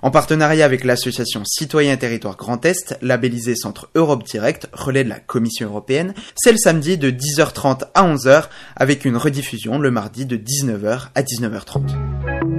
En partenariat avec l'association Citoyens Territoire Grand Est, labellisée Centre Europe Direct, relais de la Commission européenne, c'est le samedi de 10h30 à 11h avec une rediffusion le mardi de 19h à 19h30.